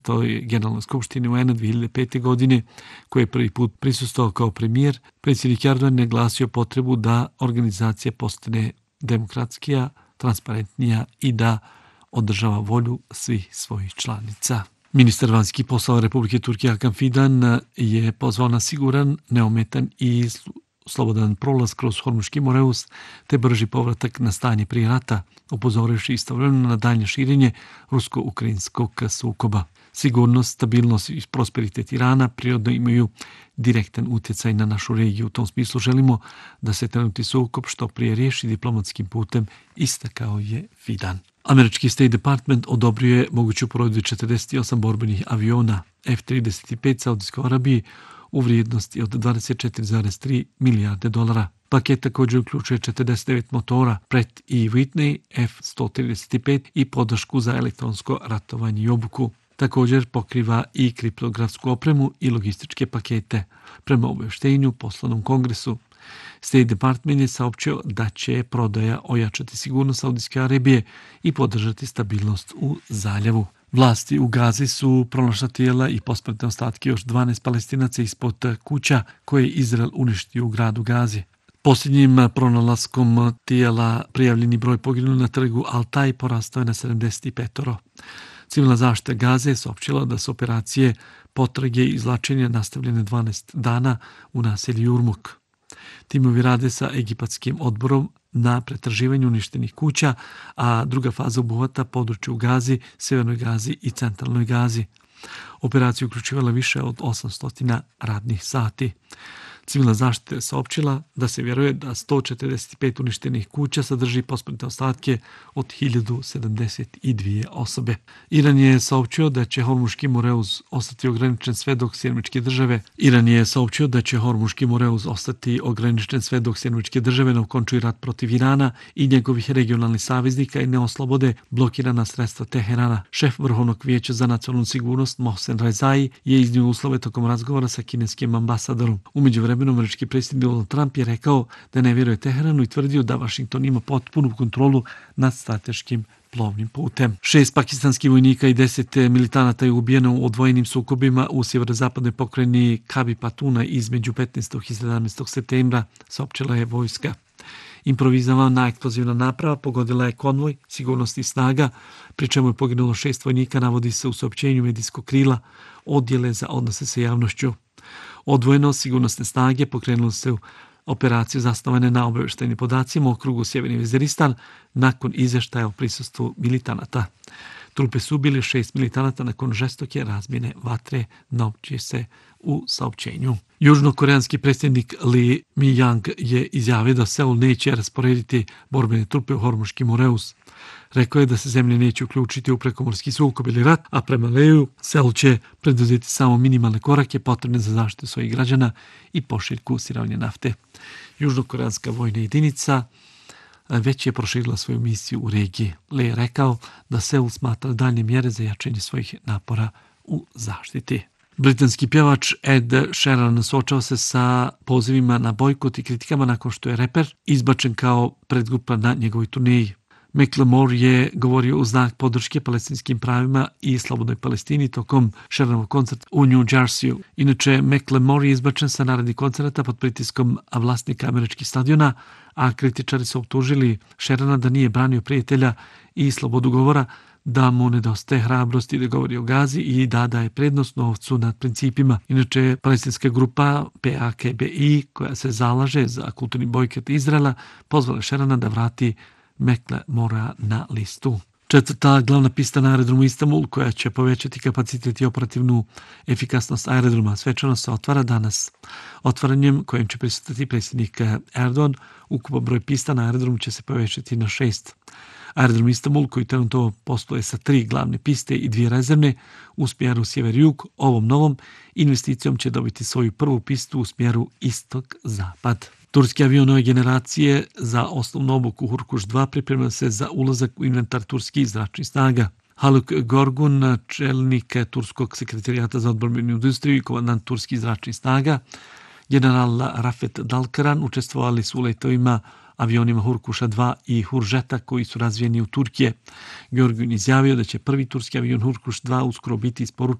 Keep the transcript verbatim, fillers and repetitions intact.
toj Generalnoj skupštini U N-a dve hiljade pete. godine, koji je prvi put prisustvovao kao premijer, predsjednik Erdogan je naglasio potrebu da organizacija postane demokratskija, transparentnija i da održava volju svih svojih članica. Ministar vanjskih poslova Republike Turske Hakan Fidan je pozvao na siguran, neometan i slobodan prolaz kroz Hormuški Moreus te brži povratak na stanje prije rata, upozorivši istovremeno na daljnje širenje rusko-ukrajinskog sukoba. Sigurnost, stabilnost i prosperitet Irana prirodno imaju direktan utjecaj na našu regiju. U tom smislu želimo da se trenutni sukob što prije riješi diplomatskim putem, istakao je Fidan. Američki State Department odobrio je moguću provedbu četrdeset osam borbenih aviona F trideset pet Saudijskoj Arabiji u vrijednosti od dvadeset četiri zarez tri milijarde dolara. Paket također uključuje četrdeset devet motora Pratt i Whitney F sto trideset pet i podršku za elektronsko ratovanje i obuku. Također pokriva i kriptografsku opremu i logističke pakete. Prema obavještenju poslanom Kongresu, State Department je saopćio da će prodaja ojačati sigurnost Saudijske Arabije i podržati stabilnost u zaljevu. Vlasti u Gazi su pronašla tijela i posmrtne ostatke još dvanaest Palestinaca ispod kuća koje je Izrael uništio u gradu Gazi. Posljednjim pronalaskom tijela prijavljeni broj poginulih na trgu Altaj porastao je na sedamdeset pet. Civilna zaštita Gaze je saopćila da su operacije potrage i izvlačenja nastavljene dvanaest dana u naselju Jurmuk. Timovi rade sa egipatskim odborom na pretraživanju uništenih kuća, a druga faza obuhvata područje u Gazi, Sjevernoj Gazi i Centralnoj Gazi. Operacija uključivala više od osamsto radnih sati. Civilna zaštita je saopćila da se vjeruje da sto četrdeset pet uništenih kuća sadrži posmrtne ostatke od hiljadu sedamdeset dvije osobe. Iran je saopćio da će Hormuški Moreus ostati ograničen sve dok Sjedinjene države Iran je saopćio da će Hormuški Moreus ostati ograničen sve dok Sjedinjene države ne okončuju rat protiv Irana i njegovih regionalnih saveznika i ne oslobode blokirana sredstva Teherana. Šef Vrhovnog vijeća za nacionalnu sigurnost Mohsen Rezai je iznio uslove tokom razgovora sa kineskim ambasadorom. U međuvremenu američki predsjednik Donald Trump je rekao da ne vjeruje Teheranu i tvrdio da Washington ima potpunu kontrolu nad strateškim plovnim putem. Šest pakistanskih vojnika i deset militanata je ubijeno u odvojenim sukobima u sjeverozapadnoj pokrajini Kabi Patuna između petnaestog i sedamnaestog septembra, saopćila je vojska. Improvizovana eksplozivna naprava pogodila je konvoj sigurnosnih snaga, pri čemu je poginulo šest vojnika, navodi se u saopćenju medijskog krila odjele za odnose sa javnošću. Odvojeno sigurnosne snage pokrenule se u operaciju zasnovane na obavještajnim podacima u okrugu Sjeverni Veziristan nakon izvještaja o prisustvu militanata. Trupe su ubili šest militanata nakon žestoke razmjene vatre, naopće se u saopćenju. Južnokoreanski predsjednik Lee Mi-yang je izjavio da Seul neće rasporediti borbene trupe u Hormuški Moreus. Rekao je da se zemlje neće uključiti u prekomorski sukob ili rat, a prema Leju Seul će preduzeti samo minimalne korake potrebne za zaštitu svojih građana i pošiljku sirovine nafte. Južnokoreanska vojna jedinica već je proširila svoju misiju u regiji. Lee je rekao da Seul smatra daljnje mjere za jačanje svojih napora u zaštiti. Britanski pjevač Ed Sheeran suočava se sa pozivima na bojkot i kritikama nakon što je reper izbačen kao predgrupa na njegovoj turneji. Macklemore je govorio u znak podrške palestinskim pravima i slobodnoj Palestini tokom Sheeranovog koncerta u New Jerseyu. Inače, Macklemore je izbačen sa narednih koncerta pod pritiskom vlasnika američkih stadiona, a kritičari su optužili Sheerana da nije branio prijatelja i slobodu govora, da mu nedostaje hrabrosti da govori o Gazi i da daje prednost novcu nad principima. Inače, palestinska grupa P A K B I, koja se zalaže za kulturni bojkot Izraela, pozvala Sheerana da vrati Macklemora na listu. Četvrta glavna pista na aerodromu Istanbul, koja će povećati kapacitet i operativnu efikasnost aerodroma, svečano se otvara danas. Otvaranjem kojem će prisutiti predsjednik Erdogan, ukupan broj pista na aerodromu će se povećati na šest. Aerodrom Istanbul, koji trenutno posluje sa tri glavne piste i dvije rezervne u smjeru sjever-jug, ovom novom investicijom će dobiti svoju prvu pistu u smjeru istok-zapad. Turski avion nove generacije za osnovnu obuku Hurkuš dva priprema se za ulazak u inventar turskih zračnih snaga. Haluk Gorgun, čelnik Turskog sekretarijata za odbrambenu industriju i komandant turskih zračnih snaga, general Rafet Dalkaran učestvovali su u letovima avionima Hurkuša dva i Huržeta koji su razvijeni u Turkije. Georgijun izjavio da će prvi turski avion Hurkuš dva uskoro biti isporučen